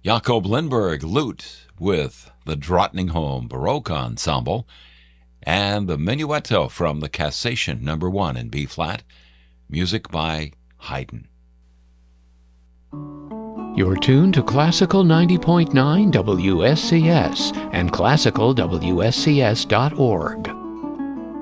Jakob Lindberg Lute with the Drottningholm Baroque Ensemble and the Menuetto from the Cassation No. 1 in B-flat, music by Haydn. You're tuned to Classical 90.9 WSCS and classicalwscs.org.